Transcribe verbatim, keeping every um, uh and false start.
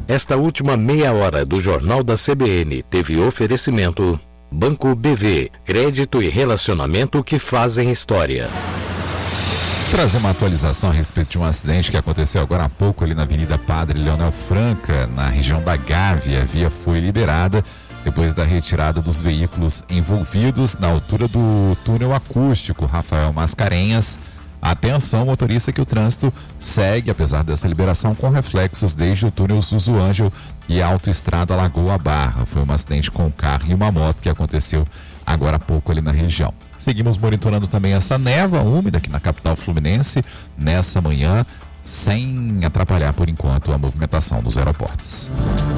Esta última meia hora do Jornal da C B N teve oferecimento Banco B V, crédito e relacionamento que fazem história. Trazer uma atualização a respeito de um acidente que aconteceu agora há pouco ali na Avenida Padre Leonel Franca, na região da Gávea. A via foi liberada depois da retirada dos veículos envolvidos na altura do túnel acústico Rafael Mascarenhas. Atenção, motorista, que o trânsito segue, apesar dessa liberação, com reflexos desde o túnel Zuzu Ângel e a autoestrada Lagoa Barra. Foi um acidente com um carro e uma moto que aconteceu agora há pouco ali na região. Seguimos monitorando também essa névoa úmida aqui na capital fluminense nessa manhã, sem atrapalhar por enquanto a movimentação dos aeroportos.